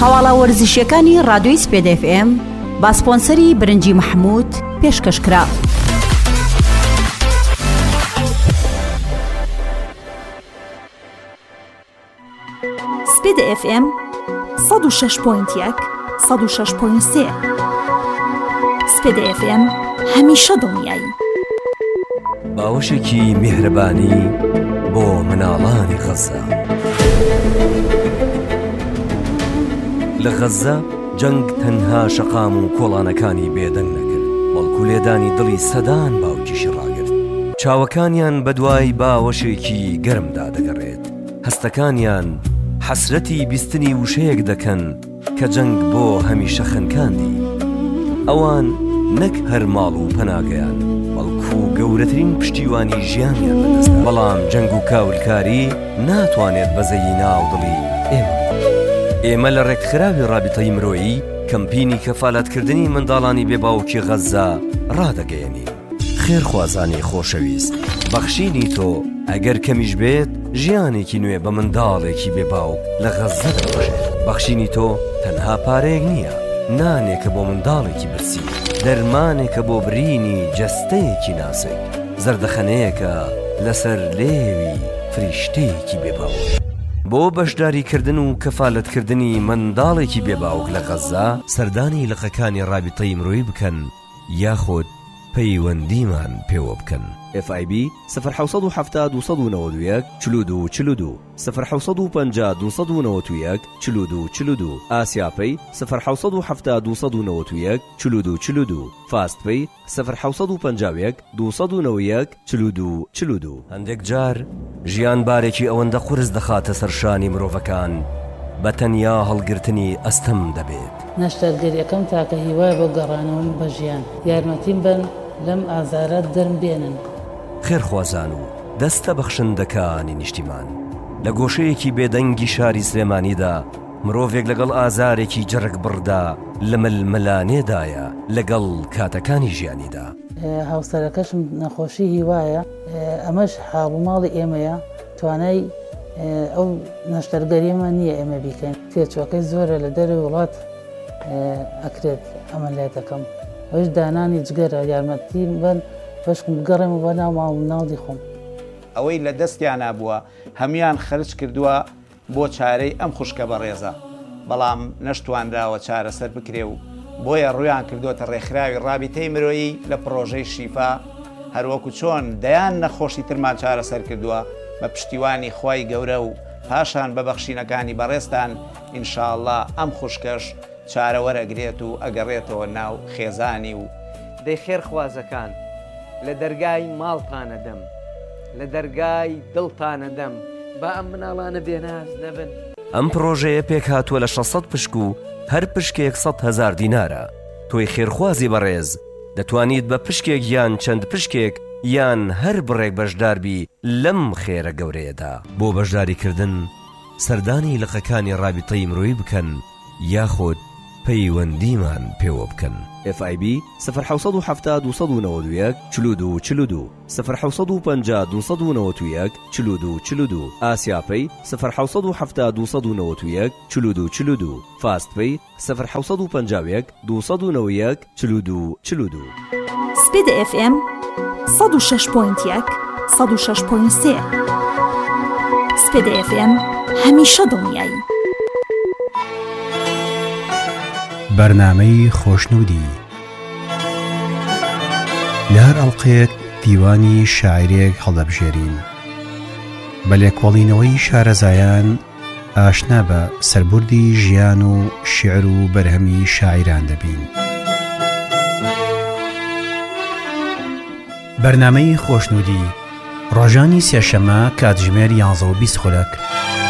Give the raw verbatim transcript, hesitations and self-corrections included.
هەواڵە وەرزشیەکانی ڕادیۆی سپێد ئێف ئێم با سپۆنسەری برنجی محمود پێشکەشکرا. سپێد ئێف ئێم سەد و شەش پۆینت یەک سەد و شەش پۆینت سێ. سپێد ئێف ئێم هەمیشە دڵنیایی. باوەشێکی میهرەبانی بۆ مناڵانی غەزە. لە غەزە جەنگ تەنها شەقام و کۆڵانەکانی بێدەنگ نەکرد، بەڵکو لێدانی دڵی سەدان باوکیشی ڕاگرت. چاوەکانیان بەدوای باوەشێکی گەرمدا دەگەڕێت، هەستەکانیان حەسرەتی بیستنی وشەیەک دەکەن کە جەنگ بۆ هەمیشە خەنکاندی. ئەوان نەک هەر ماڵ و پەناگەیان، بەڵکو گەورەترین پشتیوانی ژیانیان بەدەستدا. بەڵام جەنگ و کاولکاری ناتوانێت بەزەیی ناودڵی ئێمە. ئێمە لە ڕێکخراوی ڕابطەی مرۆیی کەمپینی کەفالەتکردنی منداڵانی بێباوکی غەزە ڕادەگەیەنین. خێرخوازانی خۆشەویست، بەخشینی تۆ ئەگەر کەمیش بێت ژیانێکی نوێ بە منداڵێکی بێباوک لە غەزە دەبەشێت. بەخشینی تۆ تەنها پارەیەک نییە، نانێکە بۆ منداڵێکی برسی، دەرمانێکە بۆ برینی جەستەیەکی ناسک، زەردەخەنەیەکە لەسەر لێوی فریشتەیەکی بێباوک. بۆ بەشداریکردن و کەفالەتکردنی منداڵێکی بێباوک لە غەزە سەردانی لقەکانی ڕابطەی مرۆیی بکەن یاخود پەیوەندیمان پێوە بکەن. ئێف ئای بی صفر حوصد و هەفتاد و سەد و نەوەت و یەک چل و دوو چل و دوو صفر حوصد و پەنجا دو سەد و نەوەت و یەک چل و دوو چل و دوو ئاسیاپەی صفر حوصد و هەفتاد و سەد و نەوەت و یەک چل و دوو چل و دوو فاستپەی صفر حوصد و پەنجا و یەک دو سەد و نەوەت و یەک چل و دوو چل و دوو. هەندێک جار ژیان بارێکی ئەوەندە قورس دەخاتە سەرشانی مرۆڤەکان بە تەنیا هەڵگرتنی ئەستەم دەبێت. نەشتەرگەریەکەم تاکە هیوای بۆ گەڕانەوەم بە ژیان، یارمەتیم بن لەم ئازارە دەرم بێنن. خێرخوازان و دەستە بەخشندەکانی نیشتیمان، لە گۆشەیەکی بێدەنگی شاری سلێمانیدا مرۆڤێک لەگەڵ ئازارێکی جەرگ بڕدا لە ململانێدایە لەگەڵ کاتەکانی ژیانیدا. هاوسەرەکەشم نەخۆشی هیوایە، ئەمەش حاڵوماڵی ئێمەیە، توانای ئەو نەشتەرگەریمە نییە ئێمە بیکەین. تێچوەکەی زۆرە لە دەروی وڵات ئەکرێت ئەمە لێ دەکەم. ئەوش دانانی جگەرە، یارمەتیم بن بەشکم بگەڕێمە بە ناو ماڵ مناڵی خۆم. ئەوەی لە دەستیان نابووە هەمیان خەرج کردووە بۆ چارەی ئەم خوشکە بەڕێزە، بەڵام نەشتوانراوە چارەسەر بکرێ و بۆیە ڕویان کردوتە ڕێکخراوی ڕابطەی مرۆیی لە پرۆژەی شیفا، هەروەکو چۆن دەیان نەخۆشی ترمان چارەسەر کردووە بە پشتیوانی خوای گەورە و پاشان بە بەخشینەکانی بەڕێستان ئینشاءڵڵا ئەم خوشکەش چارەوەرەگرێت و ئەگەڕێتەوە ناو خێزانی و دەی خێرخوازەکان لە دەرگای ماڵتانە دەم، لە دەرگای دڵتانە دەم، با ئەم مناڵانە بێناز نەبن. ئەم پرۆژەیە پێک هاتووە لە شەشسەد پشک و هەر پشکێک سەد هەزار دینارە. تۆی خێرخوازی بەڕێز دەتوانیت بە پشکێک یان چەند پشکێک یان هەر بڕێک بەشداربی لەم خێرە گەورەیەدا. بۆ بەشداریکردن سەردانی لقەکانی ڕابطەی مرۆیی بکەن یاخود پەیوەندیمان پێوە بکەن. ئێف ئای بی صفر حوصد و هەفتاد و سەد و نەوەت و یەک چل و دوو چل و دوو صفر حوصد و پەنجا دو سەد و نەوەت و یەک چل و دوو چل و دوو ئاسیاپەی صفر حوصد و هەفتاد و سەد و نەوەت و یەک چل و دوو چل و دوو فاستپەی صفر حوصد و پەنجا و یەک دو سەد و نەوەت و یەک چل و دوو چل و دوو. سپێد ئێف ئێم سەد و شەش پۆینت یەک سەد و شەش پۆینت سێ. سپێد ئێف ئێم هەمیشە دڵنیایی. بەرنامەی خۆشنودی لە هەر ئەڵقەیەک دیوانی شاعیرێک هەڵدەبژێرین، بە لێکۆڵینەوەی شارەزایان ئاشنا بە سەربوردی ژیان و شیعر و بەرهەمی شاعیران دەبین. بەرنامەی خۆشنودی ڕۆژانی سێشەمە کاتژمێر یانزە و بیست خولەک